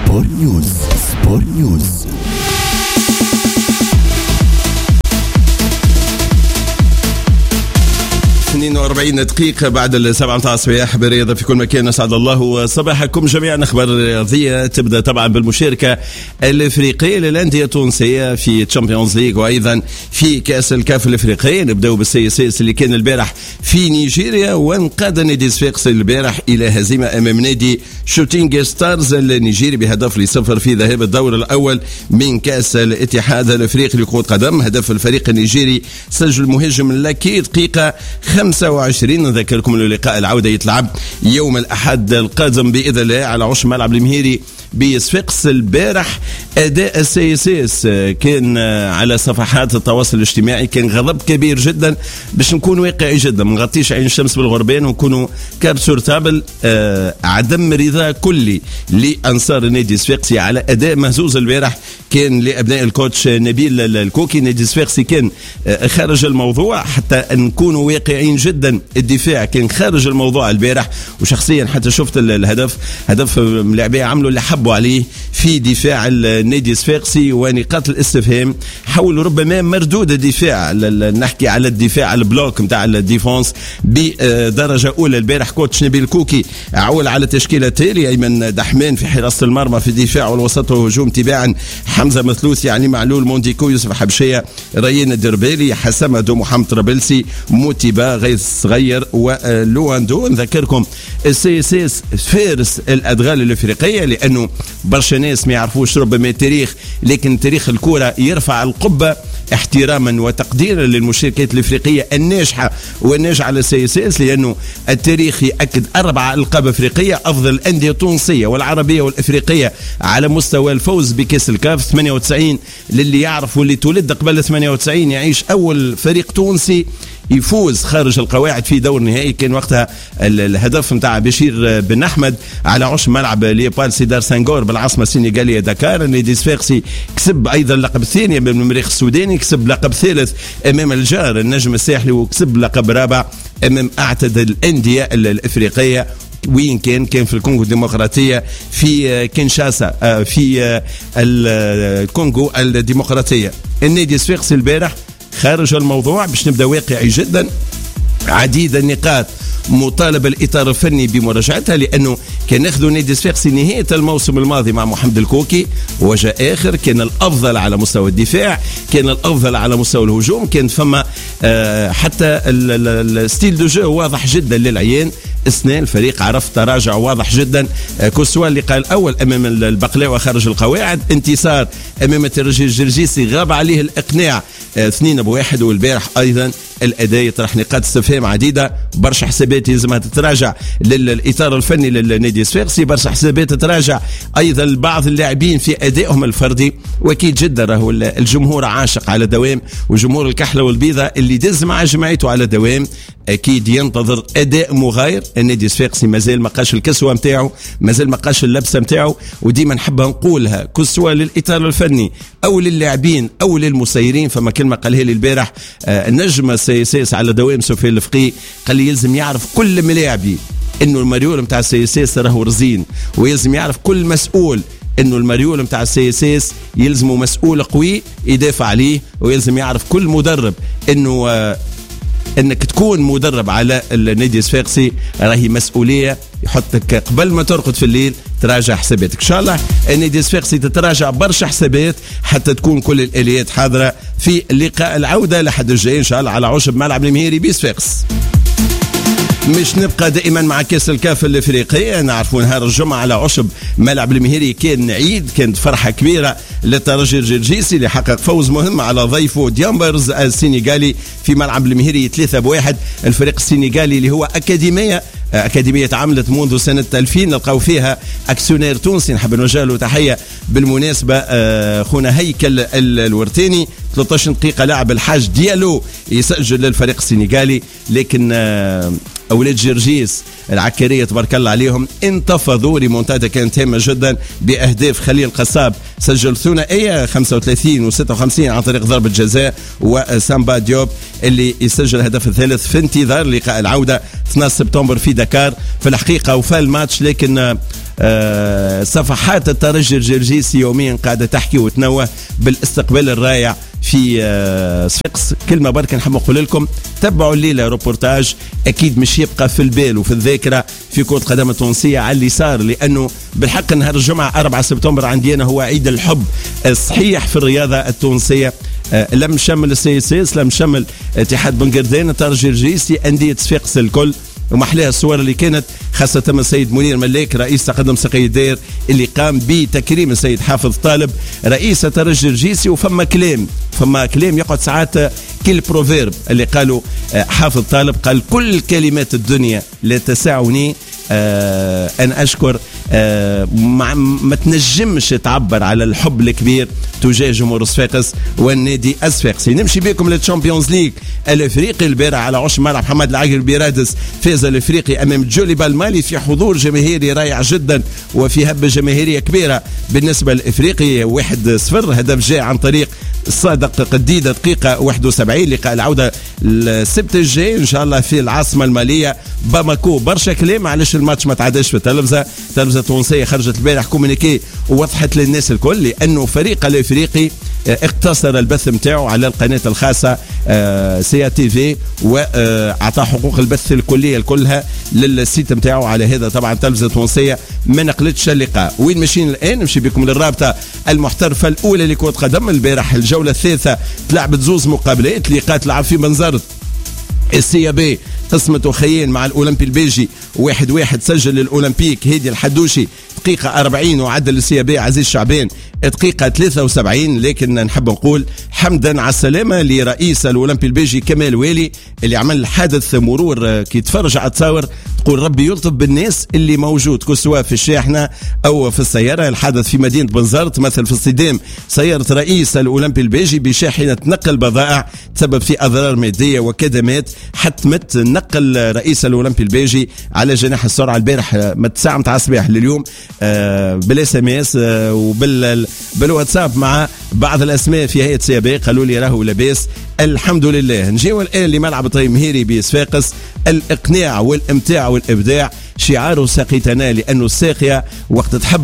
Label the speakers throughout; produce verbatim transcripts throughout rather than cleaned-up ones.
Speaker 1: سبور نيوز. سبور نيوز. اثنين وأربعين دقيقة بعد السبعة متاع الصباح بالرياضة في كل مكان. أسعد الله صباحكم جميعا. أخبار الرياضية تبدأ طبعا بالمشاركة الإفريقية للأندية التونسية في تشامبيونز ليج وأيضا في كأس الكاف الإفريقية. نبدأ بالسياسيس اللي كان البارح في نيجيريا، وانقاد نادي صفاقس البارح إلى هزيمة أمام نادي شوتينغ ستارز النيجيري بهدف لصفر في ذهاب الدور الأول من كأس الاتحاد الإفريقي لكرة القدم. هدف الفريق النيجيري سجل المهاجم لاكي دقيقة خمسة وعشرين. نذكركم أن لقاء العودة يتلعب يوم الأحد القادم بإذن الله على عش ملعب المهيري بصفاقس. البارح أداء السياسيس كان على صفحات التواصل الاجتماعي كان غضب كبير جدا، باش نكون واقعي جدا ما نغطيش عين الشمس بالغربان ونكونوا كابسورتابل. آه عدم رضا كلي لأنصار النادي الصفاقسي على أداء مهزوز البارح كان لأبناء الكوتش نبيل الكوكي. نادي الصفاقسي كان آه خارج الموضوع، حتى نكونوا واقعيين جدا الدفاع كان خارج الموضوع البارح. وشخصيا حتى شفت الهدف هدف ملاعبيه عملوا اللي حبوا عليه في دفاع النادي الصفاقسي، ونقاط الاستفهام حول ربما مردود الدفاع. نحكي على الدفاع البلوك نتاع الديفونس بدرجه اولى. البارح كوتش نبيل كوكي عول على تشكيله التالي: ايمن دحمان في حراسه المرمى، في الدفاع والوسط والهجوم تباعا حمزه مثلوث يعني معلول مونديكو يوسف حبشيه ريان الدربالي حسمدو محمد طرابلسي موتيبا غيث صغير ولواندو. نذكركم السياسيس فارس الادغال الافريقيه، لانه برشا ناس ما يعرفوش ربما التاريخ، لكن تاريخ الكرة يرفع القبة احتراما وتقديرا للمشاركات الافريقيه الناجحه والناجحه للسياسيس، لانه التاريخ ياكد اربع القاب افريقيه، افضل الانديه التونسيه والعربيه والافريقيه على مستوى الفوز بكاس الكاف. ثمانية وتسعين للي يعرف واللي تولد قبل ثمانية وتسعين يعيش اول فريق تونسي يفوز خارج القواعد في دور نهائي. كان وقتها الهدف نتاع بشير بن احمد على عش ملعب ليبال سيدار سانغور بالعاصمه السنغاليه دكار. النادي الصفاقسي كسب ايضا اللقب الثاني امام المريخ السوداني، كسب لقب ثالث امام الجار النجم الساحلي، وكسب لقب رابع امام اعتد الانديه الافريقيه. وين كان كان في الكونغو الديمقراطيه، في كينشاسا، في الكونغو الديمقراطيه. النادي الصفاقسي البارح خارج الموضوع. باش نبدا واقعي جدا، عديد النقاط مطالب الاطار الفني بمراجعتها، لانه كان ياخذوا نادي الصفاقسي نهايه الموسم الماضي مع محمد الكوكي وجاء اخر كان الافضل على مستوى الدفاع، كان الافضل على مستوى الهجوم، كان فما آه حتى الستيل دو جو واضح جدا للعيان. اثنين الفريق عرف تراجع واضح جدا، آه كسوا اللقاء الاول امام البقلاوه خارج القواعد، انتصار امام الترجي الجرجيسي غاب عليه الاقناع آه اثنين بواحد، والبارح ايضا الاداء يطرح نقاط استفهام عديده. برشا حسابات لازمها تتراجع للاطار الفني للنادي الصفاقسي، برشا حسابات تتراجع ايضا بعض اللاعبين في ادائهم الفردي. واكيد جدا راهو الجمهور عاشق على دوام، وجمهور الكحله والبيضه اللي دز مع جماعته على دوام اكيد ينتظر اداء مغاير. النادي الصفاقسي مازال ما قاش الكسوه نتاعو، مازال ما قاش اللبسه نتاعو، وديما نحبها نقولها كسوه للاطار الفني او للاعبين او للمسيرين. فما كلمه قالها لي البارح آه النجم السياسيس على دوام سفيان الفقي، قال لي يلزم يعرف كل ملاعبي انه المريول نتاع السياسيس راهو رزين، ويلزم يعرف كل مسؤول انه المريول نتاع السياسيس يلزمه مسؤول قوي يدافع عليه، ويلزم يعرف كل مدرب انه آه انك تكون مدرب على النادي الصفاقسي راهي مسؤوليه. يحطك قبل ما ترقد في الليل تراجع حساباتك. ان شاء الله النادي الصفاقسي تتراجع برشا حسابات حتى تكون كل الاليات حاضره في لقاء العوده لحد الجاي ان شاء الله على عشب ملعب المهيري بصفاقس. مش نبقى دائما مع كاس الكاف الافريقيه. نعرفوا نهار الجمعه على عشب ملعب المهيري كان عيد، كانت فرحه كبيره للترجي الجرجيسي اللي حقق فوز مهم على ضيفه ديامبرز السنغالي في ملعب المهيري ثلاثة بواحد. الفريق السنغالي اللي هو اكاديميه أكاديمية عملت منذ سنة ألفين، نلقاو فيها أكسيونير تونسي نحب نوجه له تحية بالمناسبة خونا هيكل الورتاني. ثلاثة عشر دقيقة لاعب الحاج ديالو يسجل للفريق السنغالي، لكن أولاد جرجيس العكارية تبارك الله عليهم انتفضوا. ريمونتادا كانت هامة جدا بأهداف خليل قصاب سجل ثنائية خمسة وثلاثين و ستة وخمسين عن طريق ضربة جزاء، وسامبا ديوب اللي يسجل الهدف الثالث في انتظار لقاء العودة اثنين سبتمبر في دكار. في الحقيقة وفى الماتش، لكن آه صفحات الترجي الجرجيسي يوميا قاعدة تحكي وتنوه بالاستقبال الرائع في آه صفاقس. كلمة بركة نحب نقول لكم تبعوا الليلة روبورتاج أكيد مش يبقى في البال وفي الذاكرة في كرة قدم التونسية على اللي صار، لأنه بالحق نهار الجمعة أربعة سبتمبر عندي أنا هو عيد الحب الصحيح في الرياضة التونسية. آه لم شمل السي اس اس، لم شمل اتحاد بن قردان، الترجي الجرجيسي، أندية صفاقس الكل، ومحلاها الصور اللي كانت خاصة السيد منير ملاك رئيس تقدم سقي الدير اللي قام بتكريم السيد حافظ طالب رئيس الترجي الجرجيسي. وفما كلام فما كلام يقعد ساعات كل بروفيرب اللي قالوا حافظ طالب، قال كل كلمات الدنيا لا تسعني آه أن أشكر آه ما, ما تنجمش تعبر على الحب الكبير تجاه جمهور صفاقس والنادي الصفاقسي. نمشي بكم للتشامبيونز ليج الافريقي البارح على عش ملعب محمد العاقل بيرادس، فاز الافريقي امام جوليبا المالي في حضور جماهيري رائع جدا وفي هبه جماهيريه كبيره بالنسبه للافريقي. واحد صفر هدف جاء عن طريق صادق قديده دقيقه واحد وسبعين. لقاء العوده السبت الجاي ان شاء الله في العاصمه الماليه باماكو. برشا كلام علاش الماتش ما تعداش في التلفزه، التلفزه التونسيه خرجت البارح كومونيكي ووضحت للناس الكل لانه فريق الافريقي اقتصر البث نتاعو على القناه الخاصه سي تي في واعطى حقوق البث الكليه كلها للسيت نتاعو. على هذا طبعا التلفزه التونسيه ما نقلتش اللقاء. وين ماشيين الان؟ نمشي بكم للرابطه المحترفه الاولى لكره قدم. البارح الجوله الثالثه تلعبت زوز مقابلات، لقاء تلعب في بنزرت السي بي قسمة خيين مع الأولمبي البيجي واحد واحد. سجل الأولمبيك هيدي الحدوشي دقيقة أربعين وعدل السي بي عزيز شعبان دقيقة ثلاثة وسبعين. لكن نحب نقول حمدا على السلامة لرئيس الأولمبي البيجي كمال والي اللي عمل حادث مرور كي تفرج على تصاور تقول ربي يلطف بالناس اللي موجود كسوا في الشاحنة أو في السيارة. الحادث في مدينة بنزرت مثل في الصدام سيارة رئيس الأولمبي البيجي بشاحنة نقل بضائع تسبب في أضرار مادية وكدمات. حتمت نقل رئيس الأولمبي البيجي على جناح السرعة البارح من التسعة متاع الصباح لليوم آه بالاس ام اس آه وبال بالواتساب مع بعض الاسماء في هيئه سيابي قالوا لي راهو لاباس الحمد لله. نجيو الان لملعب طريق مهيري بصفاقس. الاقناع والامتاع والابداع شعار ساقيتنا، لانه الساقيه وقت تحب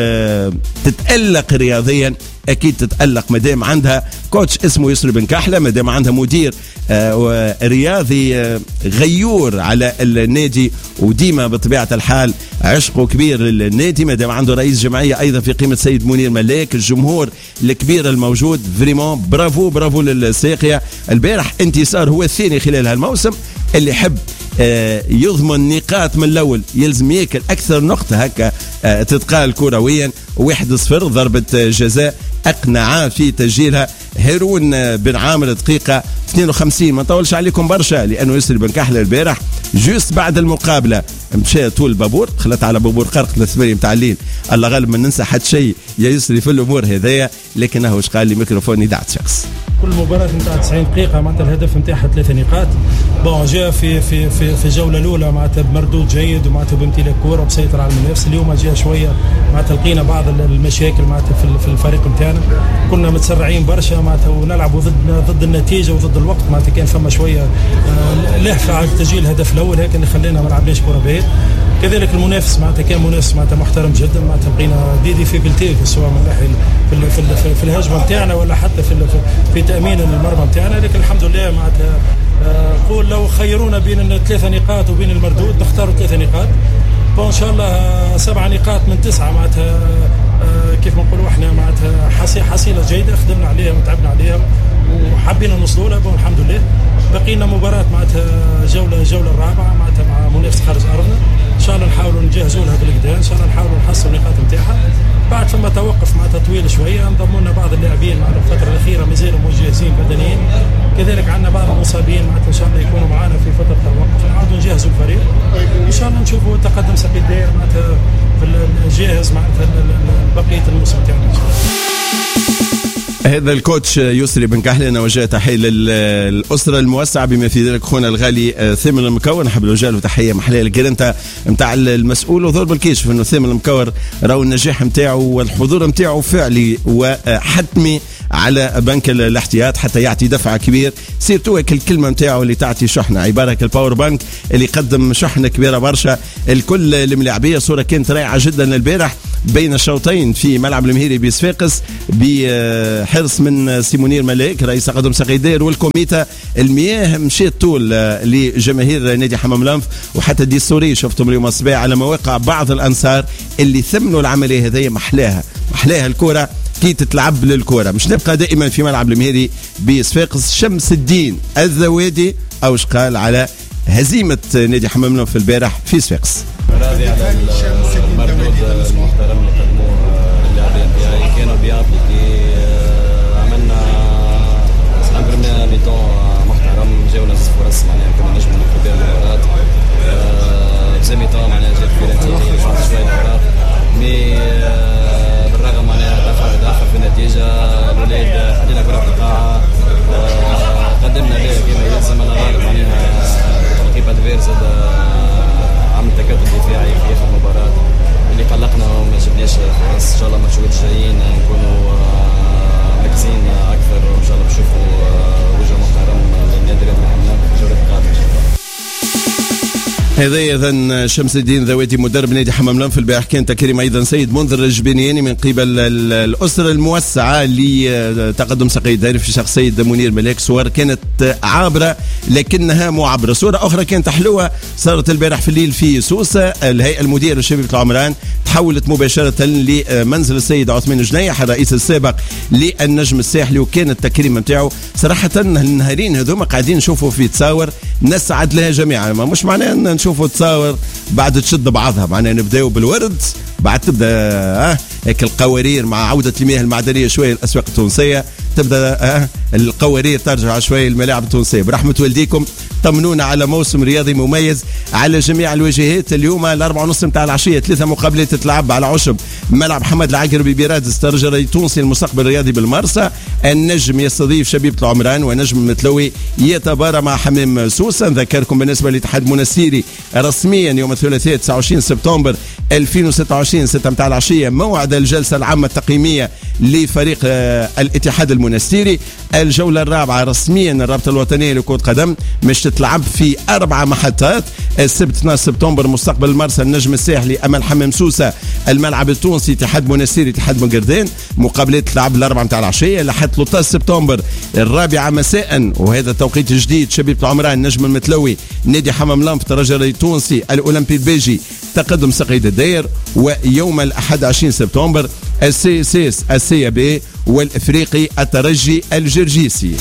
Speaker 1: تتالق رياضيا اكيد تتالق مادام عندها كوتش اسمه يسري بن كحله، مادام عندها مدير آه رياضي آه غيور على النادي وديما بطبيعه الحال عشقه كبير للنادي، مادام عنده رئيس جمعيه ايضا في قيمه سيد منير ملاك، الجمهور الكبير الموجود. فريمون برافو برافو للساقيه. البارح انتصار هو الثاني خلال هالموسم. اللي يحب آه يضمن نقاط من الاول يلزم ياكل اكثر نقطه هكا آه تتقال كرويا. واحد صفر ضربه جزاء اقنع في تسجيلها هارون بن عامر دقيقه اثنين وخمسين. ما نطولش عليكم برشا لانه يسري بن كحله البارح جوست بعد المقابله مشى طول بابور خلت على بابور قرق الثمانية متاع الليل. الله غالب ما ننسى حد شيء يا يسري في الامور هذايا. لكنه واش قال لي ميكروفون اذاعه شخص
Speaker 2: كل مباراة نتاع تسعين دقيقة معناتها الهدف نتاعها ثلاثة نقاط. بون جاء في في في في الجولة الأولى معناتها بمردود جيد ومعناتها بامتلاك كورة وبسيطر على المنافس. اليوم جاء شوية معناتها لقينا بعض المشاكل معناتها في في الفريق نتاعنا. كنا متسرعين برشا معناتها ونلعبوا ضد ضد النتيجة وضد الوقت. معناتها كان فما شوية لهفة على تسجيل الهدف الأول هيك اللي خلينا ما لعبناش كورة باهية. كذلك المنافس معناتها كان منافس معناتها محترم جدا. معناتها لقينا دي ديفيكولتي سواء من ناحية في في, في, في الهجمة نتاعنا ولا حتى في في تأمين المرمى نتاعنا. لكن الحمد لله معناتها نقول لو خيرونا بين الثلاثة نقاط وبين المردود نختاروا ثلاثة نقاط. وإن شاء الله سبع نقاط من تسعة معناتها كيف ما نقولوا احنا معناتها حصيلة جيدة خدمنا عليها وتعبنا عليها وحبينا نوصلوا لها. الحمد لله بقينا مباراة معناتها جولة جولة الرابعة معناتها مع منافس خارج أرضنا. إن شاء الله نحاولوا نجهزوا لها بالكدا. إن شاء الله نحاولوا نحصلوا النقاط نتاعها. بعد فما توقف معناتها طويل شوية انضموا لنا بعض اللاعبين معناتها الفترة الأخيرة مازالوا مجهزين بدنيا. كذلك عندنا بعض المصابين معناتها إن شاء الله يكونوا معنا في فترة توقف نعاودوا نجهزوا الفريق. إن شاء الله نشوفوا تقدم سقي الدير معناتها جاهز معناتها بقية الموسم تاعنا.
Speaker 1: هذا الكوتش يسري بن كحله. انا وجه تحيه للاسره الموسعه بما في ذلك خونا الغالي ثامن المكور. نحب نوجه له تحيه محليه الجرنتا نتاع المسؤول وضرب الكشف انه ثامن المكور راهو النجاح نتاعو والحضور نتاعو فعلي وحتمي على بنك الاحتياط حتى يعطي دفعه كبير. سيرتو الكلمه نتاعو اللي تعطي شحنه، عباره الباور بانك اللي يقدم شحنه كبيره برشا الكل الملاعبيه. صوره كانت رائعه جدا البارح بين الشوطين في ملعب المهيري بصفاقس بحرص من سيمونير ملاك رئيس تقدم سقيدير والكوميتا. المياه مشيت طول لجماهير نادي حمام لنف، وحتى دي السوري شفتم اليوم الصباح على مواقع بعض الانصار اللي ثمنوا العمليه هذه. محلاها محلاها الكره كي تتلعب للكره. مش نبقى دائما في ملعب المهيري بصفاقس. شمس الدين الذوادي اوش قال على هزيمه نادي حمام لنف البارح في صفاقس.
Speaker 3: راضي على المردود المحترم اللي قدموه اللاعبين ديالي. كانوا بيابليكي، عملنا ان بريمير ميتون محترم، جاونا زوج فرص معناها كنا نجموا ناخذوا بها المباراه. في ميتون معناها جات في الانتيجي بعد شويه الاوراق، مي بالرغم معناها تاخر تاخر في النتيجه الاولاد خلينا كره في القاعه، قدمنا ليه كما يلزم. انا غالب معناها الكيب ادفيرس عمل تكتل دفاعي في اخر المباراه اللي قلقنا وما جبناش فرص. ان شاء الله الماتشات الجايين نكونوا مركزين اكثر، وان شاء الله نشوفوا وجه محترم للنادي الرياضي في الجوله القادمه ان شاء الله.
Speaker 1: هذا اذا شمس الدين ذواتي مدرب نادي حمام لنف. البارح كان تكريم ايضا سيد منذر الجبينياني من قبل الاسره الموسعه لتقدم سقيدير في شخص سيد منير ملاك. صور كانت عابره لكنها معبره. صوره اخرى كانت حلوه صارت البارح في الليل في سوسه. الهيئه المديره لشبيبه العمران تحولت مباشره لمنزل السيد عثمان جنيح الرئيس السابق للنجم الساحلي، وكان التكريم نتاعو صراحه النهارين هذوما قاعدين نشوفوا في تصاور نسعد لها جميعا. ما مش معناه ان نشوفوا تصاور بعد تشد بعضها، معناه نبداو بالورد بعد تبدا اه هيك القوارير مع عوده المياه المعدنيه شويه الاسواق التونسيه، تبدا اه القوارير ترجع شويه الملاعب التونسيه. برحمه والديكم طمنونا على موسم رياضي مميز على جميع الواجهات. اليوم الأربعة ونص متاع العشيه ثلاثه مقابلات تتلعب على عشب ملعب حمد العقربي برادس ترجر التونسي المستقبل الرياضي بالمرسى. النجم يستضيف شبيبه العمران، ونجم متلوي يتبارى مع حمام سوسه. نذكركم بالنسبه للاتحاد المنستيري رسميا يوم الثلاثاء تسعة وعشرين سبتمبر ألفين وستة وعشرين ستة متاع العشيه موعد الجلسه العامه التقييميه لفريق الاتحاد المنستيري. الجوله الرابعه رسميا الرابطه الوطنيه لكره القدم مش تتلعب في اربع محطات. السبت اثنين عشر سبتمبر مستقبل المرسى النجم الساحلي امل حمام سوسه. الملعب التونسي اتحاد منستيري اتحاد مقردين. مقابلات تلعب الاربعه متاع العشيه لحد ثلاثة عشر سبتمبر الرابعه مساء، وهذا توقيت جديد. شبيبه العمران النجم المتلوي نادي حمام لنف ترجر التونسي الاولمبي البيجي تقدم سقيد الداير. ويوم الاحد عشرين سبتمبر السي اس اس السي بي والافريقي الترجي الجرجيسي.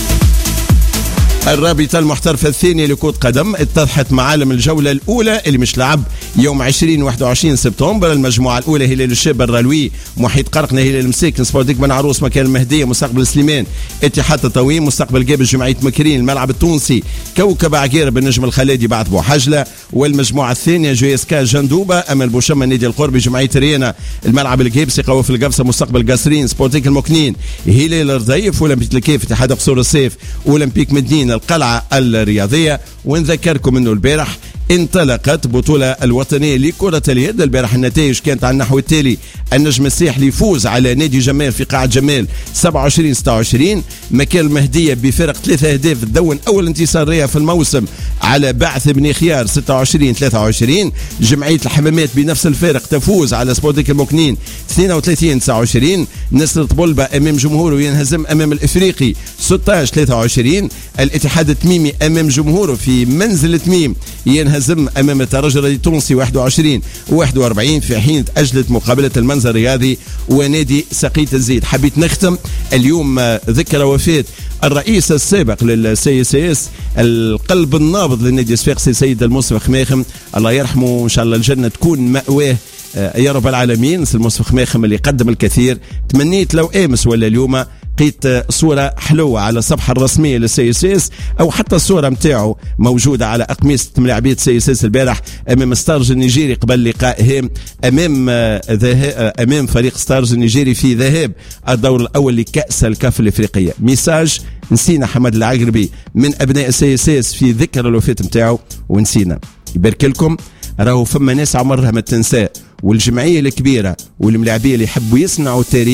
Speaker 1: الرابطة المحترفة الثانية لكرة قدم اتضحت معالم الجولة الأولى اللي مش لعب يوم عشرين واحد وعشرين سبتمبر. المجموعة الأولى هلال الشاب الرلوي محيط قرقنة هلال المساكن سبورتيك بن عروس مكان المهدية مستقبل سليمان اتحاد تطاوين مستقبل جابل جمعية مكرين. الملعب التونسي كوكب عقير بالنجم الخلادي بعد بوحجلة. والمجموعة الثانية جويسكا جندوبة أمل بوشمة نادي القربي جمعية ريانا. الملعب الجيبسي قوف القبصة مستقبل قصرين سبورتيك المكنين هلال الرضيف. أولمبيك الكيف اتحاد قصور الصيف أولمبيك مدينة القلعة الرياضية. ونذكركم انه البارح انطلقت بطولة الوطنية لكرة اليد. البارح النتائج كانت على النحو التالي: النجم الساحلي يفوز على نادي جمال في قاعة جمال سبعة وعشرين ستة وعشرين. مكان المهدية بفرق ثلاثة أهداف تدون أول انتصار لها في الموسم على بعث بن خيار ستة وعشرين ثلاثة وعشرين. جمعية الحمامات بنفس الفارق تفوز على سبورتيك المكنين اثنين وثلاثين تسعة وعشرين. نصر طبلبة أمام جمهوره ينهزم أمام الإفريقي ستة عشر ثلاثة وعشرين. الاتحاد التميمي أمام جمهوره في منزل تميم ينهزم أمام الترجي التونسي واحد وعشرين واحد وأربعين. في حين تأجلت مقابلة المنزل الرياضي ونادي سقيت الزيت. حبيت نختم اليوم ذكرى وفاة الرئيس السابق للسي اس اس القلب النابض للنادي الصفاقسي سيد المصطفى خماخم الله يرحمه، ان شاء الله الجنه تكون مأواه يا رب العالمين. المصطفى خماخم اللي قدم الكثير. تمنيت لو امس ولا اليوم لقيت صورة حلوة على الصفحة الرسمية للسي اس اس أو حتى الصورة متاعه موجودة على أقميصة ملاعبية سي اس اس البارح أمام ستارز النيجيري قبل لقاء هام أمام أمام فريق ستارز النيجيري في ذهاب الدور الأول لكأس الكاف الإفريقية. ميساج: نسينا حمد العقربي من أبناء سي اس اس في ذكرى الوفاة متاعه ونسينا. يبارك لكم. راهو فما ناس عمرها ما تنسى، والجمعية الكبيرة والملاعبية اللي يحبوا يصنعوا التاريخ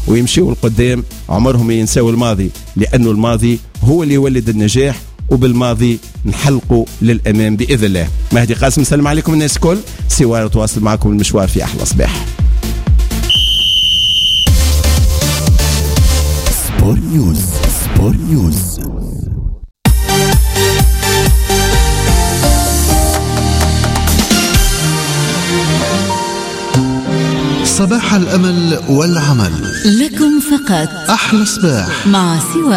Speaker 1: ويمشيوا القدام، عمرهم ما ينسوا الماضي، لأنه الماضي هو اللي يولد النجاح، وبالماضي نحلقوا للأمام بإذن الله. مهدي قاسم، سلام عليكم الناس الكل، سوار تواصل معكم المشوار في أحلى صباح.
Speaker 4: سبور نيوز. سبور نيوز. صباح الأمل والعمل
Speaker 5: لكم فقط
Speaker 4: أحلى صباح
Speaker 5: مع سوار.